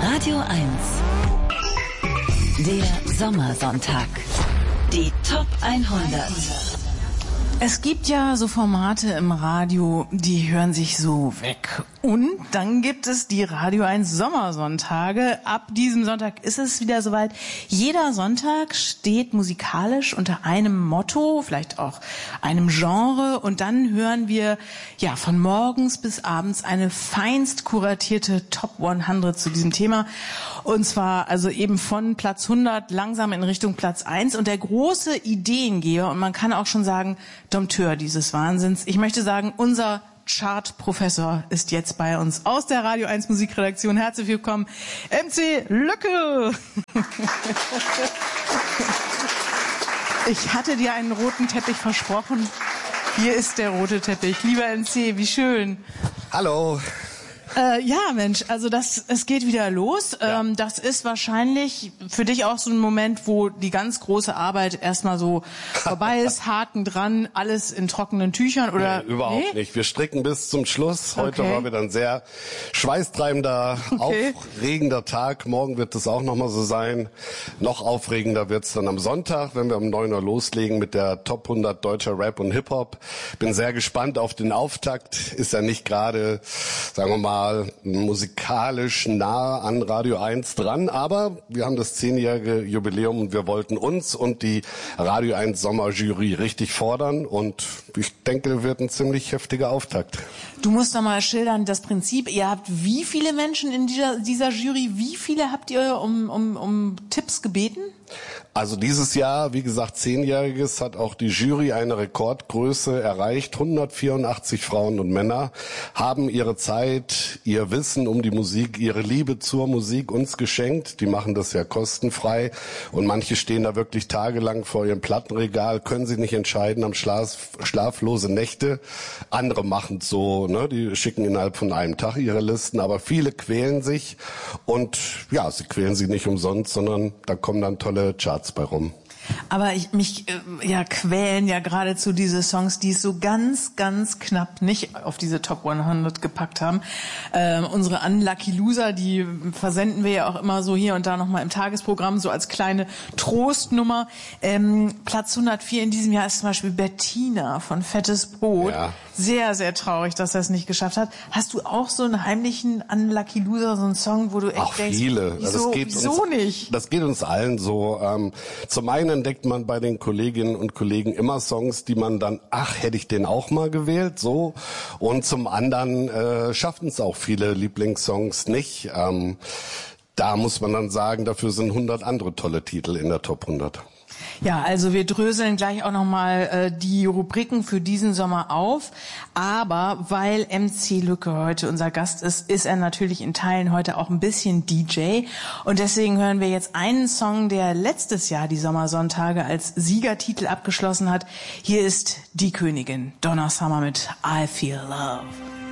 Radio 1. Der Sommersonntag. Die Top 100. Es gibt ja so Formate im Radio, die hören sich so weg. Und dann gibt es die Radio 1 Sommersonntage. Ab diesem Sonntag ist es wieder soweit. Jeder Sonntag steht musikalisch unter einem Motto, vielleicht auch einem Genre. Und dann hören wir ja von morgens bis abends eine feinst kuratierte Top 100 zu diesem Thema. Und zwar also eben von Platz 100 langsam in Richtung Platz 1. Und der große Ideengeber, und man kann auch schon sagen, Dompteur dieses Wahnsinns, ich möchte sagen, unser Chart-Professor ist jetzt bei uns aus der Radio 1 Musikredaktion. Herzlich willkommen, MC Lücke! Ich hatte dir einen roten Teppich versprochen. Hier ist der rote Teppich. Lieber MC, wie schön. Hallo. Ja, Mensch, also es geht wieder los. Ja. Das ist wahrscheinlich für dich auch so ein Moment, wo die ganz große Arbeit erstmal so vorbei ist, Haken dran, alles in trockenen Tüchern, oder? Nee, überhaupt nicht. Wir stricken bis zum Schluss. Heute war wieder ein sehr schweißtreibender, aufregender Tag. Morgen wird es auch nochmal so sein. Noch aufregender wird's dann am Sonntag, wenn wir um 9 Uhr loslegen mit der Top 100 deutscher Rap und Hip-Hop. Bin sehr gespannt auf den Auftakt. Ist ja nicht gerade, sagen wir mal, musikalisch nah an Radio 1 dran, aber wir haben das 10-jährige Jubiläum und wir wollten uns und die Radio 1 Sommerjury richtig fordern und ich denke, wird ein ziemlich heftiger Auftakt. Du musst doch mal schildern, das Prinzip, ihr habt wie viele Menschen in dieser Jury, wie viele habt ihr um Tipps gebeten? Also dieses Jahr, wie gesagt, 10-jähriges, hat auch die Jury eine Rekordgröße erreicht. 184 Frauen und Männer haben ihre Zeit, ihr Wissen um die Musik, ihre Liebe zur Musik uns geschenkt. Die machen das ja kostenfrei und manche stehen da wirklich tagelang vor ihrem Plattenregal, können sich nicht entscheiden, haben schlaflose Nächte. Andere machen so, ne, die schicken innerhalb von einem Tag ihre Listen, aber viele quälen sich und ja, sie quälen sich nicht umsonst, sondern da kommen dann tolle Charts bei rum. Aber mich quälen ja geradezu diese Songs, die es so ganz, ganz knapp nicht auf diese Top 100 gepackt haben. Unsere Unlucky Loser, die versenden wir ja auch immer so hier und da nochmal im Tagesprogramm, so als kleine Trostnummer. Platz 104 in diesem Jahr ist zum Beispiel Bettina von Fettes Brot. Ja. Sehr, sehr traurig, dass er es nicht geschafft hat. Hast du auch so einen heimlichen Unlucky Loser, so einen Song, wo du echt denkst, viele. Wieso nicht? Das geht uns allen so. Zum einen entdeckt man bei den Kolleginnen und Kollegen immer Songs, die man dann, hätte ich den auch mal gewählt, so. Und zum anderen schaffen es auch viele Lieblingssongs nicht. Da muss man dann sagen, dafür sind 100 andere tolle Titel in der Top 100. Ja, also wir dröseln gleich auch nochmal die Rubriken für diesen Sommer auf. Aber weil MC Lücke heute unser Gast ist er natürlich in Teilen heute auch ein bisschen DJ. Und deswegen hören wir jetzt einen Song, der letztes Jahr die Sommersonntage als Siegertitel abgeschlossen hat. Hier ist die Königin, Donna Summer mit I Feel Love.